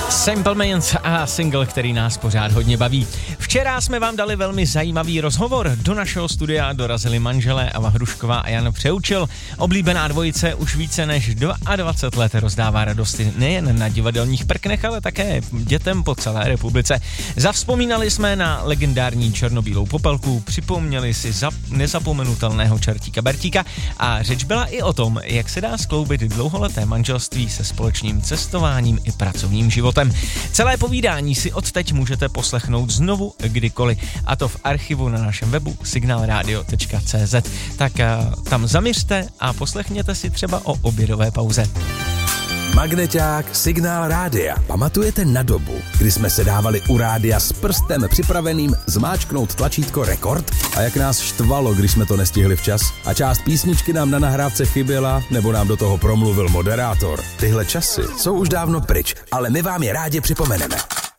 Simple Minds a single, který nás pořád hodně baví. Včera jsme vám dali velmi zajímavý rozhovor. Do našeho studia dorazili manželé Ava Hrušková a Jan Přeučil. Oblíbená dvojice už více než 22 let rozdává radosti nejen na divadelních prknech, ale také dětem po celé republice. Zavzpomínali jsme na legendární černobílou popelku, připomněli si nezapomenutelného čertíka Bertíka a řeč byla i o tom, jak se dá skloubit dlouholeté manželství se společným cestováním i pracovním životem. Celé povídání si odteď můžete poslechnout znovu kdykoliv, a to v archivu na našem webu signalradio.cz. Tak tam zaměřte a poslechněte si třeba o obědové pauze. Magneťák Signál rádia. Pamatujete na dobu, kdy jsme se dávali u rádia s prstem připraveným zmáčknout tlačítko rekord? A jak nás štvalo, když jsme to nestihli včas? A část písničky nám na nahrávce chyběla, nebo nám do toho promluvil moderátor? Tyhle časy jsou už dávno pryč, ale my vám je rádi připomeneme.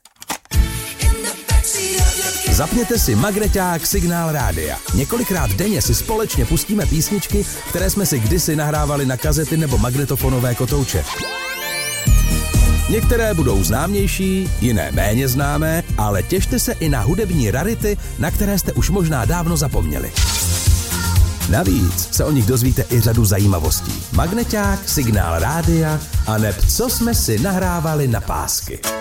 Zapněte si Magneťák Signál rádia. Několikrát denně si společně pustíme písničky, které jsme si kdysi nahrávali na kazety nebo magnetofonové kotouče. Některé budou známější, jiné méně známé, ale těšte se i na hudební rarity, na které jste už možná dávno zapomněli. Navíc se o nich dozvíte i řadu zajímavostí. Magneťák, Signál rádia a neb co jsme si nahrávali na pásky.